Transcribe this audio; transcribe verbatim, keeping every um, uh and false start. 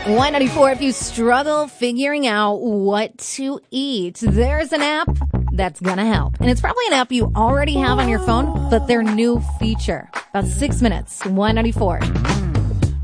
one ninety-four, if you struggle figuring out what to eat, there's an app that's going to help. And it's probably an app you already have on your phone, but their new feature. About six minutes, one ninety-four.